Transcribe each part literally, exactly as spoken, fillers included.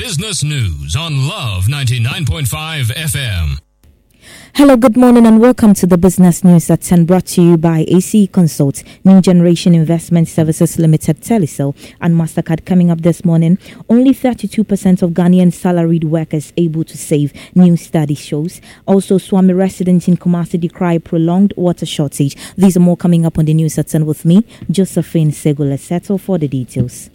Business News on Love ninety-nine point five F M. Hello, good morning and welcome to the Business News at ten, brought to you by A C E Consult, New Generation Investment Services Limited, Telecel and MasterCard. Coming up this morning, only thirty-two percent of Ghanaian salaried workers able to save, new study shows. Also, Swami residents in Kumasi decry prolonged water shortage. These are more coming up on the news at ten with me, Josephine Segula. Settle for the details.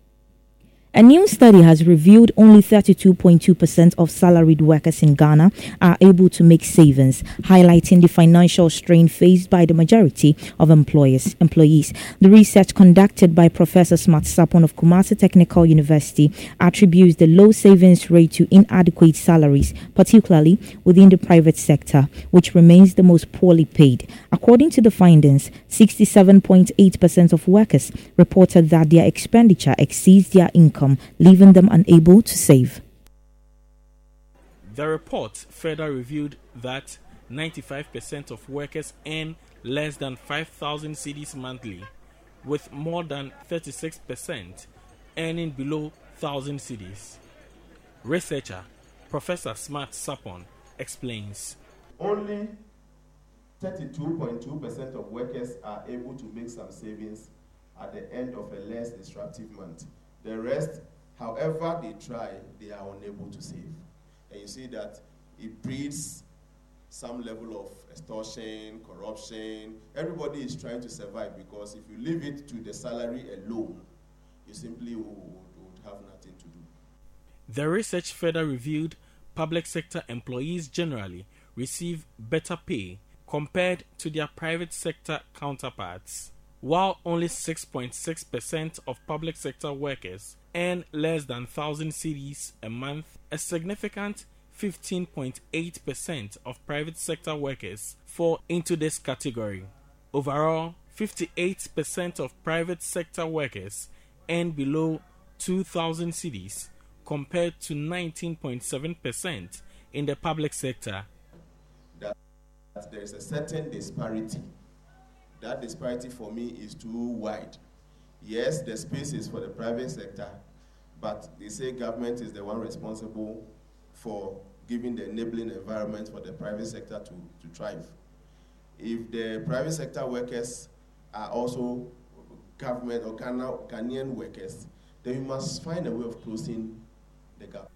A new study has revealed only thirty-two point two percent of salaried workers in Ghana are able to make savings, highlighting the financial strain faced by the majority of employers, employees. The research conducted by Professor Smart Sapon of Kumasi Technical University attributes the low savings rate to inadequate salaries, particularly within the private sector, which remains the most poorly paid. According to the findings, sixty-seven point eight percent of workers reported that their expenditure exceeds their income, leaving them unable to save. The report further revealed that ninety-five percent of workers earn less than five thousand cedis monthly, with more than thirty-six percent earning below one thousand cedis. Researcher Professor Smart Sapon explains. Only thirty-two point two percent of workers are able to make some savings at the end of a less disruptive month. The rest, however they try, they are unable to save. And you see that it breeds some level of extortion, corruption. Everybody is trying to survive, because if you leave it to the salary alone, you simply would, would have nothing to do. The research further revealed public sector employees generally receive better pay compared to their private sector counterparts, while only six point six percent of public sector workers earn less than one thousand cedis a month. A significant fifteen point eight percent of private sector workers fall into this category. Overall, fifty-eight percent of private sector workers earn below two thousand cedis, compared to nineteen point seven percent in the public sector. That there is a certain disparity. That disparity for me is too wide. Yes, the space is for the private sector, but they say government is the one responsible for giving the enabling environment for the private sector to, to thrive. If the private sector workers are also government or Ghanaian workers, then we must find a way of closing the gap.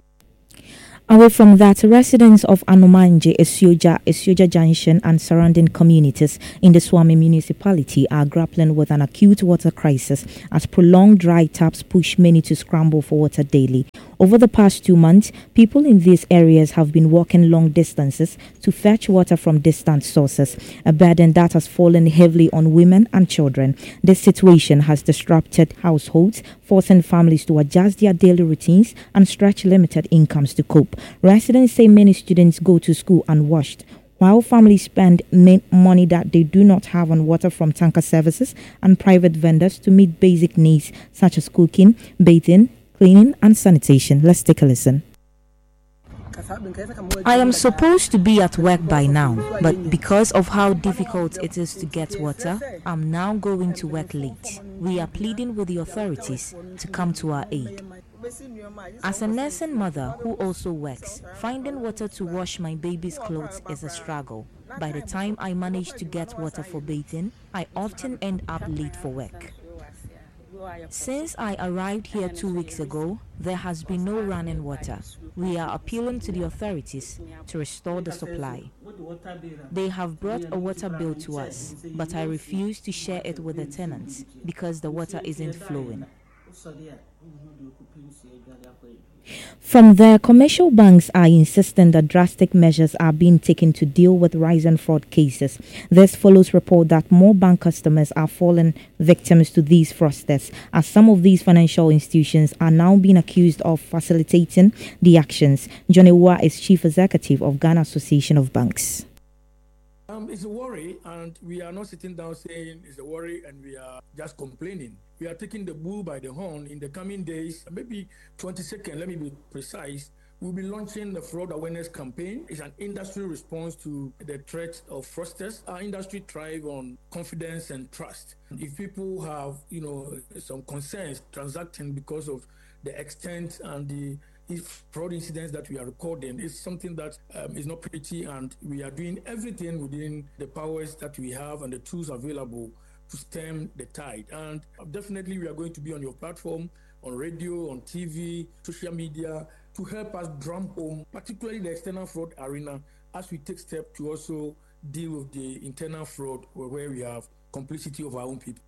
Away from that, residents of Anomanje, Esioja, Esioja Junction and surrounding communities in the Swami municipality are grappling with an acute water crisis as prolonged dry taps push many to scramble for water daily. Over the past two months, people in these areas have been walking long distances to fetch water from distant sources, a burden that has fallen heavily on women and children. This situation has disrupted households, forcing families to adjust their daily routines and stretch limited incomes to cope. Residents say many students go to school unwashed, while families spend money that they do not have on water from tanker services and private vendors to meet basic needs such as cooking, bathing, cleaning and sanitation. Let's take a listen. I am supposed to be at work by now, but because of how difficult it is to get water, I'm now going to work late. We are pleading with the authorities to come to our aid. As a nursing mother who also works, finding water to wash my baby's clothes is a struggle. By the time I manage to get water for bathing, I often end up late for work. Since I arrived here two weeks ago, there has been no running water. We are appealing to the authorities to restore the supply. They have brought a water bill to us, but I refuse to share it with the tenants because the water isn't flowing. From there, commercial banks are insisting that drastic measures are being taken to deal with rising fraud cases. This follows report that more bank customers are falling victims to these fraudsters, as some of these financial institutions are now being accused of facilitating the actions. Johnny Wa is Chief Executive of Ghana Association of Banks. Um, it's a worry, and we are not sitting down saying it's a worry and we are just complaining. We are taking the bull by the horn. In the coming days, maybe twenty-second, let me be precise, We'll be launching the fraud awareness campaign. It's an industry response to the threat of fraudsters. Our industry thrives on confidence and trust. If people have, you know, some concerns transacting because of the extent and the if fraud incidents that we are recording, is something that um, is not pretty, and we are doing everything within the powers that we have and the tools available to stem the tide. And definitely we are going to be on your platform, on radio, on T V, social media, to help us drum home, particularly the external fraud arena, as we take steps to also deal with the internal fraud where we have complicity of our own people.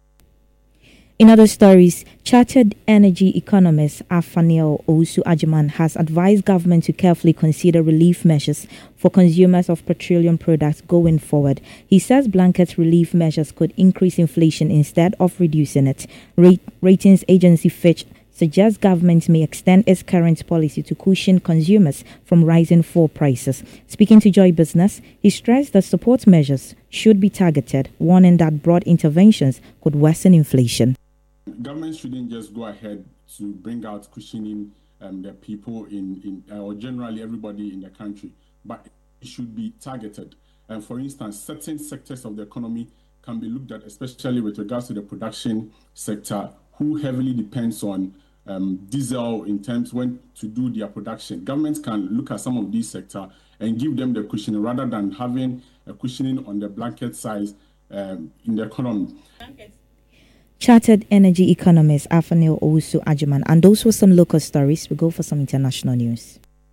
In other stories, chartered energy economist Afaniel Owusu-Agyeman has advised government to carefully consider relief measures for consumers of petroleum products going forward. He says blanket relief measures could increase inflation instead of reducing it. Rate, ratings agency Fitch suggests government may extend its current policy to cushion consumers from rising fuel prices. Speaking to Joy Business, he stressed that support measures should be targeted, warning that broad interventions could worsen inflation. Government shouldn't just go ahead to bring out cushioning um, the people in, in uh, or generally everybody in the country, but it should be targeted. And for instance, certain sectors of the economy can be looked at, especially with regards to the production sector, who heavily depends on um, diesel in terms when to do their production. Governments can look at some of these sectors and give them the cushioning rather than having a cushioning on the blanket size um, in the economy. Blankets. Chartered energy economist Afaniel Owusu-Agyeman. And those were some local stories. We go for some international news.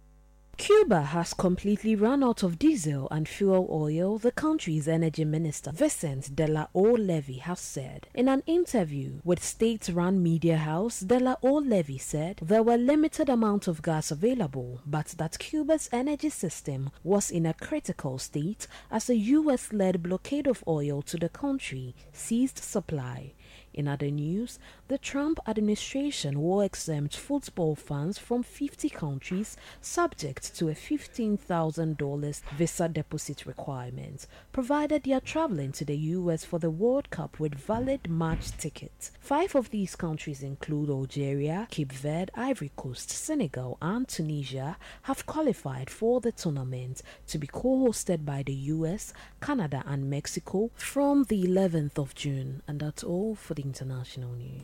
Cuba has completely run out of diesel and fuel oil, the country's energy minister Vicente de la O-Levy has said. In an interview with state-run media house, de la O-Levy said there were limited amount of gas available, but that Cuba's energy system was in a critical state as a U S-led blockade of oil to the country ceased supply. In other news, the Trump administration will exempt football fans from fifty countries subject to a fifteen thousand dollars visa deposit requirement, provided they are traveling to the U S for the World Cup with valid match tickets. Five of these countries include Algeria, Cape Verde, Ivory Coast, Senegal, and Tunisia have qualified for the tournament to be co-hosted by the U S, Canada, and Mexico from the eleventh of June. And that's all for the international news.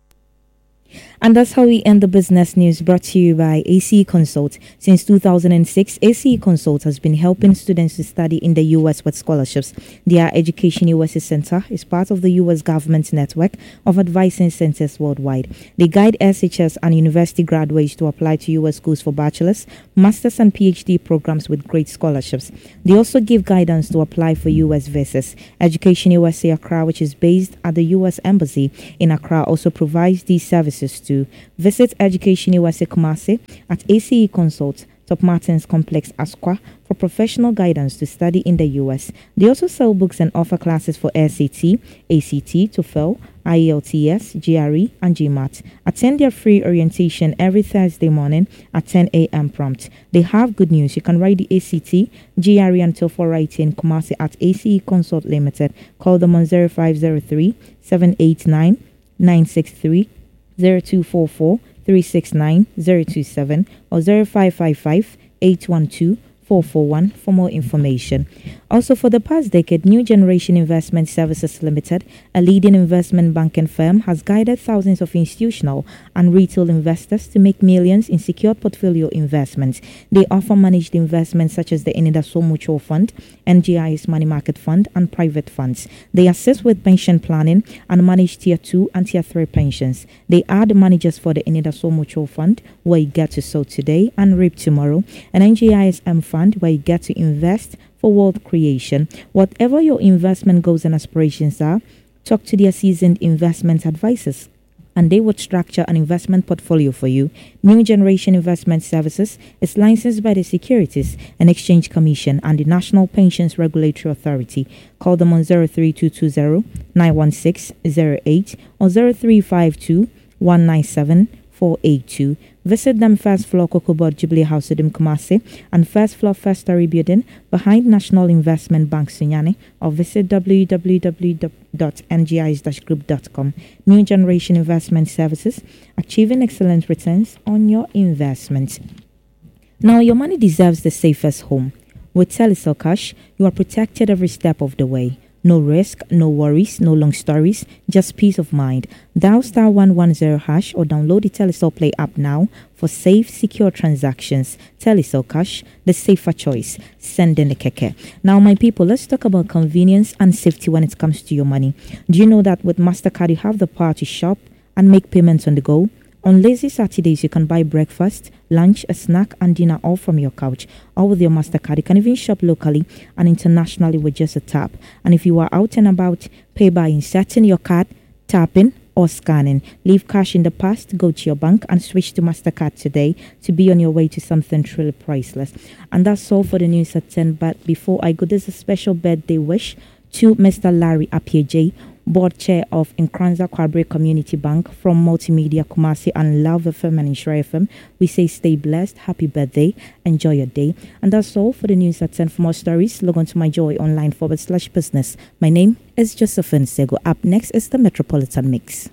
And that's how we end the business news, brought to you by A C E Consult. Since two thousand six, A C E Consult has been helping students to study in the U S with scholarships. Their Education U S A Center is part of the U S government network of advising centers worldwide. They guide S H S and university graduates to apply to U S schools for bachelor's, master's, and P H D programs with great scholarships. They also give guidance to apply for U S visas. Education U S A Accra, which is based at the U S Embassy in Accra, also provides these services to. Visit Education U S A Kumasi at A C E Consult, Top Martins Complex, Asqua, for professional guidance to study in the U S. They also sell books and offer classes for S A T, A C T, TOEFL, I E L T S, G R E, and GMAT. Attend their free orientation every Thursday morning at ten a.m. prompt. They have good news. You can write the A C T, G R E, and TOEFL writing Kumasi at A C E Consult Limited. Call them on zero five zero three, seven eight nine, nine six three, zero two four four, three six nine, zero two seven or zero five five five, eight one two, four four one for more information. Also, for the past decade, New Generation Investment Services Limited, a leading investment banking firm, has guided thousands of institutional and retail investors to make millions in secured portfolio investments. They offer managed investments such as the Enidaso Mutual Fund, N G I's Money Market Fund, and private funds. They assist with pension planning and manage Tier two and Tier three pensions. They are the managers for the Enidaso Mutual Fund, where you get to sow today and reap tomorrow, and N G I's M Fund, where you get to invest for world creation. Whatever your investment goals and aspirations are, talk to their seasoned investment advisors, and they would structure an investment portfolio for you. New Generation Investment Services is licensed by the Securities and Exchange Commission and the National Pensions Regulatory Authority. Call them on zero three two two zero, nine one six, zero eight or zero three five two, one nine seven, four eight two. Visit them first floor Kokobot Jubilee House Udim Kumasi and first floor First Story Building behind National Investment Bank Sunyani, or visit w w w dot n g i s dash group dot com. New Generation Investment Services, achieving excellent returns on your investment. Now, your money deserves the safest home. With Telecel Cash, you are protected every step of the way. No risk, no worries, no long stories, just peace of mind. Dial star one one zero hash or download the Telecel Play app now for safe, secure transactions. Telecel Cash, the safer choice. Send in the keke. Now, my people, let's talk about convenience and safety when it comes to your money. Do you know that with MasterCard, you have the power to shop and make payments on the go? On lazy Saturdays, you can buy breakfast, lunch, a snack, and dinner all from your couch, all with your MasterCard. You can even shop locally and internationally with just a tap. And if you are out and about, pay by inserting your card, tapping, or scanning. Leave cash in the past, go to your bank, and switch to MasterCard today to be on your way to something truly priceless. And that's all for the news at ten. But before I go, there's a special birthday wish to Mister Larry Apieje, Board Chair of Nkranza Kwabre Community Bank, from Multimedia Kumasi and Love F M and Insure F M. We say stay blessed, happy birthday, enjoy your day. And that's all for the news at ten. For more stories, log on to my joy online forward slash business. My name is Josephine Sego. Up next is the Metropolitan Mix.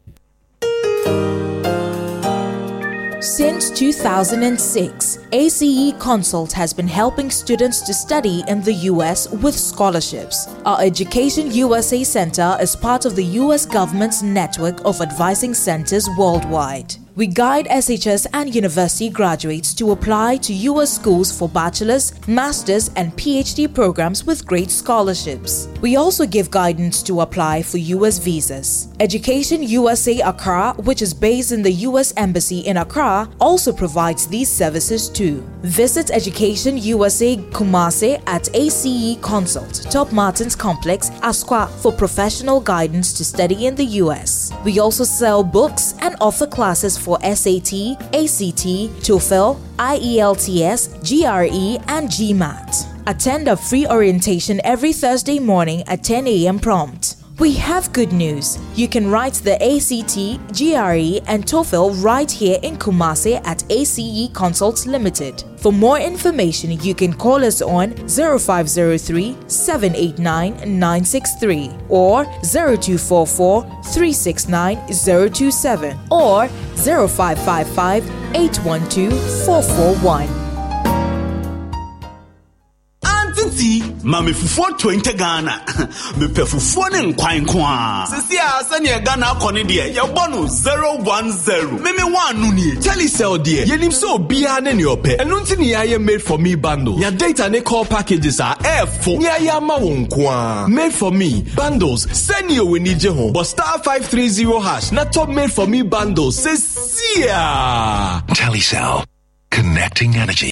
Since two thousand six, A C E Consult has been helping students to study in the U S with scholarships. Our Education U S A Center is part of the U S government's network of advising centers worldwide. We guide S H S and university graduates to apply to U S schools for bachelor's, master's, and P H D programs with great scholarships. We also give guidance to apply for U S visas. Education U S A Accra, which is based in the U S Embassy in Accra, also provides these services too. Visit Education U S A Kumasi at A C E Consult, Top Martins Complex, Asqua, for professional guidance to study in the U S. We also sell books and offer classes for S A T, A C T, TOEFL, I E L T S, G R E, and GMAT. Attend a free orientation every Thursday morning at ten a.m. prompt. We have good news. You can write the A C T, G R E, and TOEFL right here in Kumasi at A C E Consults Limited. For more information, you can call us on zero five zero three, seven eight nine, nine six three or zero two four four, three six nine, zero two seven or zero five five five, eight one two, four four one. Mami fufuo twenty Ghana. Me pe fufuo ne nkwan kwa. Sisi a sanya Ghana akone de ye bonu zero one zero. Me me one nu nie. Telecel de. Yenim so bia ne ne ope. Enu nti ne ya made for me bundles. Ya data ne call packages are airful. Ne ya ma won kwa. Made for me bundles. Send you we need je ho. But star five three zero hash. Na top made for me bundles. Sisi a. Telecel. Connecting energy.